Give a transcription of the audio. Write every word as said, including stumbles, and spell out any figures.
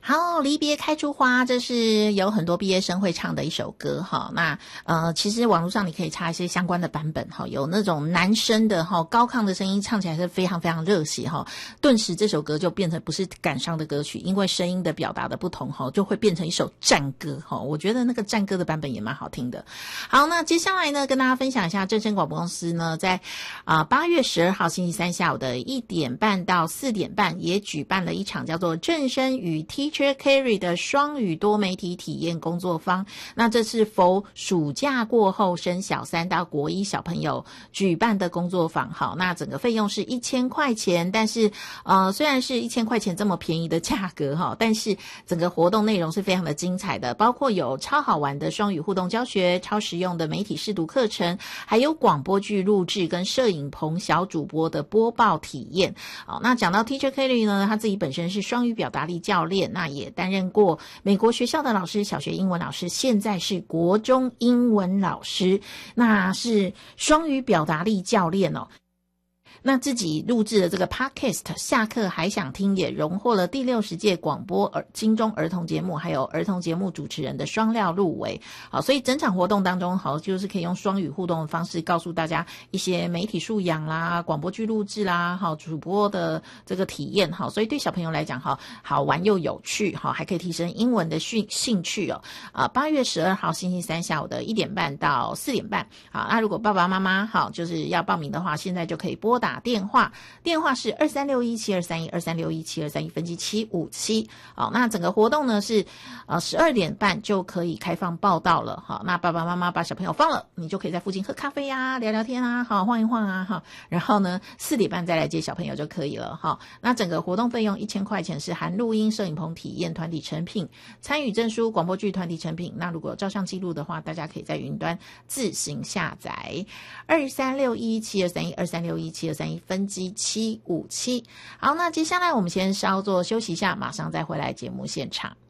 好，离别开出花，这是有很多毕业生会唱的一首歌哈。那呃，其实网络上你可以查一些相关的版本哈，有那种男生的哈高亢的声音，唱起来是非常非常热血哈。顿时这首歌就变成不是感伤的歌曲，因为声音的表达的不同哈，就会变成一首战歌哈。我觉得那个战歌的版本也蛮好听的。好，那接下来呢，跟大家分享一下正声广播公司呢，在啊八月十二号星期三下午的一点半到四点半，也举办了一场叫做正声与 Teacher Carry 的双语多媒体体验工作坊。那这是否暑假过后升小三到国一小朋友举办的工作坊。好，那整个费用是一千块钱，但是呃虽然是一千块钱这么便宜的价格哈，但是整个活动内容是非常的精彩的，包括有超好玩的双语互动教学、超实用的媒体识读课程，还有广播剧录制跟摄影棚小主播的播报体验。好，那讲到 Teacher Kelly 呢，他自己本身是双语表达力教练，那也担任过美国学校的老师，小学英文老师，现在是国中英文老师，那是双语表达力教练哦。那自己录制的这个 podcast 下课还想听，也荣获了第六十届广播儿金钟儿童节目还有儿童节目主持人的双料入围。好，所以整场活动当中，好就是可以用双语互动的方式告诉大家一些媒体素养啦、广播剧录制啦、好主播的这个体验。好，所以对小朋友来讲，好好玩又有趣，好还可以提升英文的兴兴趣哦。啊，八月十二号星期三下午的一点半到四点半。好，那如果爸爸妈妈好就是要报名的话，现在就可以拨打电话，电话是二三六一七二三一二三六一七二三一分机七五七。好，那整个活动呢是呃十二点半就可以开放报到了。好，那爸爸妈妈把小朋友放了，你就可以在附近喝咖啡啊、聊聊天啊、好晃一晃啊，好，然后呢四点半再来接小朋友就可以了。好，那整个活动费用一千块钱，是含录音、摄影棚体验、团体成品、参与证书、广播剧团体成品。那如果有照相记录的话，大家可以在云端自行下载。二三六一七二三一二三六一七二三一分机七五七。好，那接下来我们先稍作休息一下，马上再回来节目现场。